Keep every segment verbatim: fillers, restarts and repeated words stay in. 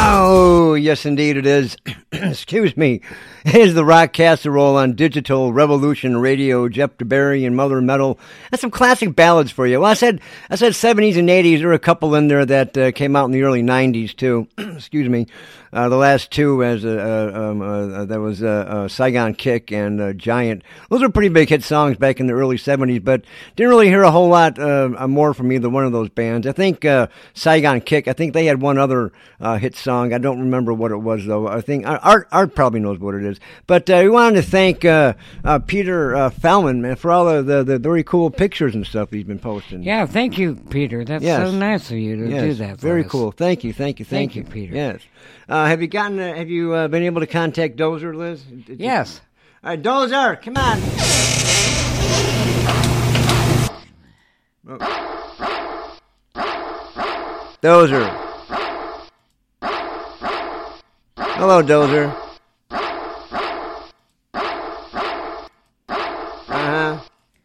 Oh, yes, indeed it is. Excuse me. It is the Rock Casserole on Digital Revolution Radio. Jeff DeBerry and Mother Metal. That's some classic ballads for you. Well, I said I said seventies and eighties. There were a couple in there that uh, came out in the early nineties, too. Excuse me. Uh, the last two, as uh, uh, um, uh, that was uh, uh, Saigon Kick and uh, Giant. Those were pretty big hit songs back in the early seventies, but didn't really hear a whole lot uh, more from either one of those bands. I think uh, Saigon Kick, I think they had one other uh, hit song. I don't remember what it was, though. I think Art, Art probably knows what it is. But uh, we wanted to thank uh, uh, Peter uh, Fellman, man, for all of the, the very cool pictures and stuff he's been posting. Yeah, thank you, Peter. That's yes. so nice of you to yes. do that for Very us. cool. Thank you, thank you, thank, thank you. you, Peter. Yes. Uh, have you gotten? Uh, have you uh, been able to contact Dozer, Liz? Did yes. You... All right, Dozer, come on. Oh. Dozer. Hello, Dozer. Uh-huh.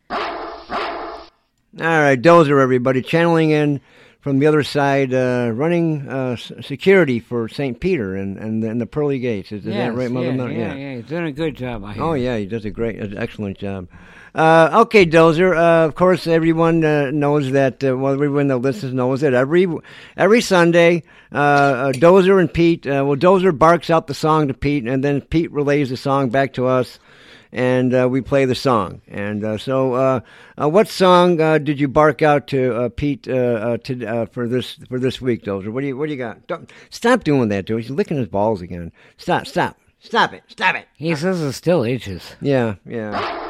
All right, Dozer, everybody, channeling in from the other side, uh, running uh, security for Saint Peter and, and, and the pearly gates. Is, is yes, that right, Mother yeah, Mother? Yeah, yeah, yeah, he's doing a good job, I hear. Oh, yeah, he does a great, an excellent job. Uh, okay, Dozer, uh, of course, everyone uh, knows that, uh, well, everyone that listens knows that every every Sunday, uh, uh, Dozer and Pete, uh, well, Dozer barks out the song to Pete, and then Pete relays the song back to us, and uh, we play the song. And uh, so, uh, uh, what song uh, did you bark out to uh, Pete uh, uh, to, uh, for this for this week, Dozer? What do you what do you got? Don't, stop doing that, dude. He's licking his balls again. Stop, stop, stop it, stop it. He says it still itches. Yeah, yeah.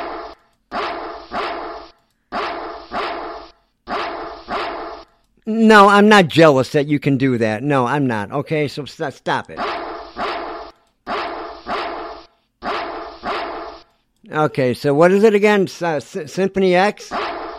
No, I'm not jealous that you can do that. No, I'm not. Okay, so st- stop it. Okay, so what is it again? Uh, S- Symphony X?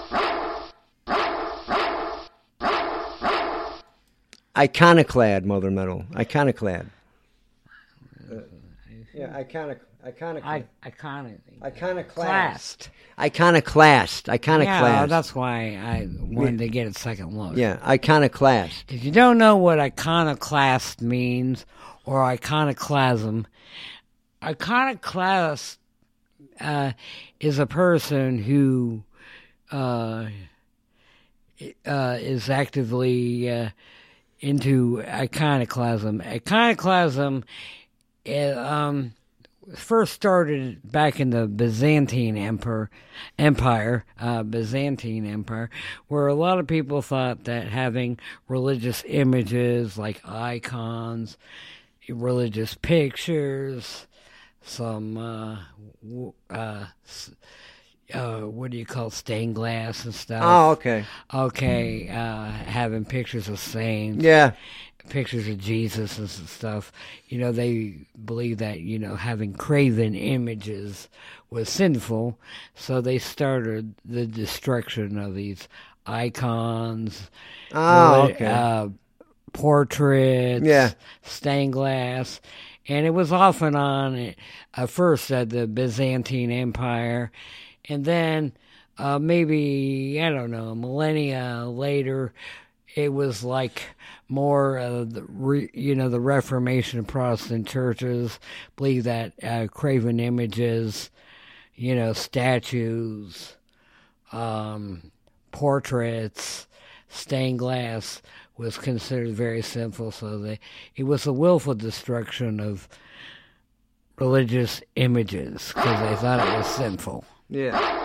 Iconoclad, Mother Metal. Iconoclad. Uh, yeah, iconic. Iconoclast. I, iconic. Iconoclast. Iconoclast. Iconoclast. Yeah, that's why I wanted to get a second look. Yeah, iconoclast. If you don't know what iconoclast means or iconoclasm, iconoclast uh, is a person who uh, uh, is actively uh, into iconoclasm. Iconoclasm is, um, first started back in the Byzantine Empire, Empire, uh, Byzantine Empire, where a lot of people thought that having religious images like icons, religious pictures, some uh, uh, uh, what do you call stained glass and stuff? Oh, okay. Okay, uh, having pictures of saints. Yeah. Pictures of Jesus and stuff, you know, they believe that, you know, having graven images was sinful, so they started the destruction of these icons, oh, okay. uh, portraits, yeah. stained glass, and it was off and on at first at the Byzantine Empire, and then uh, maybe, I don't know, millennia later, it was like more, uh, the re, you know, the Reformation of Protestant churches believe that uh, graven images, you know, statues, um, portraits, stained glass was considered very sinful. So they, it was a willful destruction of religious images because they thought it was sinful. Yeah.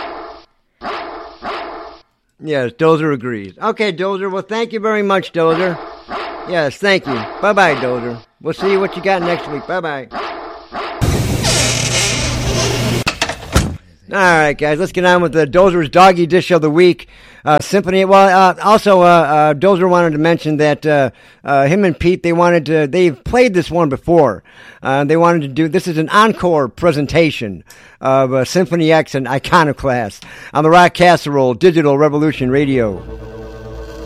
Yes, Dozer agrees. Okay, Dozer. Well, thank you very much, Dozer. Yes, thank you. Bye-bye, Dozer. We'll see what you got next week. Bye-bye. All right, guys, let's get on with the Dozer's Doggy Dish of the Week. Uh, Symphony. Well, uh, also, uh, uh, Dozer wanted to mention that uh, uh, him and Pete, they wanted to, they've played this one before. Uh, they wanted to do, this is an encore presentation of uh, Symphony X and Iconoclast on the Rock Casserole Digital Revolution Radio.